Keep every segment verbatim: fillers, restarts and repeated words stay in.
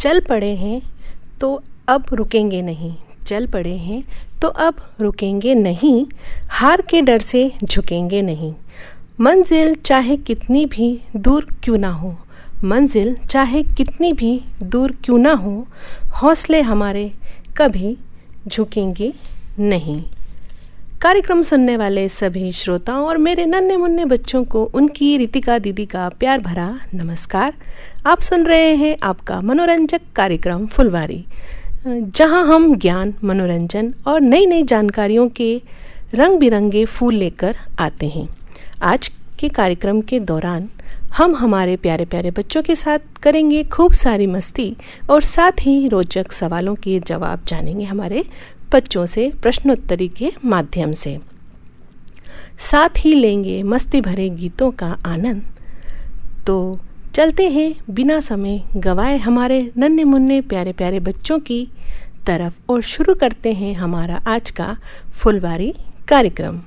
चल पड़े हैं तो अब रुकेंगे नहीं, चल पड़े हैं तो अब रुकेंगे नहीं, हार के डर से झुकेंगे नहीं। मंजिल चाहे कितनी भी दूर क्यों ना हो, मंजिल चाहे कितनी भी दूर क्यों ना हो, हौसले हमारे कभी झुकेंगे नहीं। कार्यक्रम सुनने वाले सभी श्रोताओं और मेरे नन्हे मुन्ने बच्चों को उनकी रितिका दीदी का प्यार भरा नमस्कार। आप सुन रहे हैं आपका मनोरंजक कार्यक्रम फुलवारी, जहां हम ज्ञान, मनोरंजन और नई नई जानकारियों के रंग बिरंगे फूल लेकर आते हैं। आज के कार्यक्रम के दौरान हम हमारे प्यारे प्यारे बच्चों के साथ करेंगे खूब सारी मस्ती और साथ ही रोचक सवालों के जवाब जानेंगे हमारे बच्चों से प्रश्नोत्तरी के माध्यम से। साथ ही लेंगे मस्ती भरे गीतों का आनंद। तो चलते हैं बिना समय गवाए हमारे नन्हे मुन्ने प्यारे प्यारे बच्चों की तरफ और शुरू करते हैं हमारा आज का फुलवारी कार्यक्रम।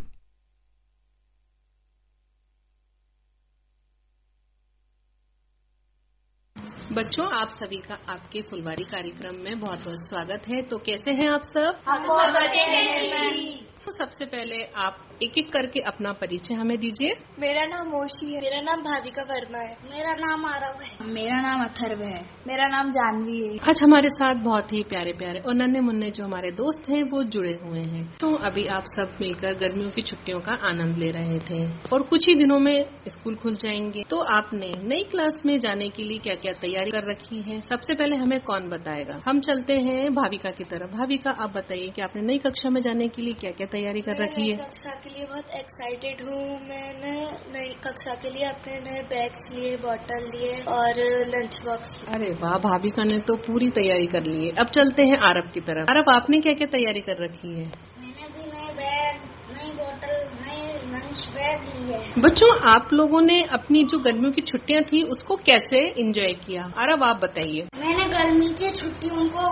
बच्चों, आप सभी का आपके फुलवारी कार्यक्रम में बहुत बहुत स्वागत है। तो कैसे हैं आप सब? हम बहुत अच्छे हैं। तो सबसे पहले आप एक एक करके अपना परिचय हमें दीजिए। मेरा नाम मोशी है। मेरा नाम भाविका वर्मा है। मेरा नाम आरव है। मेरा नाम अथर्व है। मेरा नाम जानवी है। आज हमारे साथ बहुत ही प्यारे प्यारे और नन्हे मुन्ने जो हमारे दोस्त हैं वो जुड़े हुए हैं। तो अभी आप सब मिलकर गर्मियों की छुट्टियों का आनंद ले रहे थे और कुछ ही दिनों में स्कूल खुल जाएंगे। तो आपने नई क्लास में जाने के लिए क्या क्या तैयारी कर रखी है? सबसे पहले हमें कौन बताएगा? हम चलते हैं भाविका की तरफ। भाविका, आप बताइए कि आपने नई कक्षा में जाने के लिए क्या क्या तैयारी कर रखी है? कक्षा के लिए बहुत एक्साइटेड हूँ। मैंने नई कक्षा के लिए अपने नए बैग्स लिए, बॉटल लिए और लंच बॉक्स। अरे वाह, भाविका ने तो पूरी तैयारी कर ली है। अब चलते हैं आरब की तरफ। आरब, आपने क्या क्या तैयारी कर रखी है? मैंने भी नए बैग, नई बॉटल, नए लंच बैग लिए। बच्चों, आप लोगों ने अपनी जो गर्मियों की छुट्टियां थी उसको कैसे एंजॉय किया? आरब, आप बताइए। मैंने गर्मी की छुट्टियों को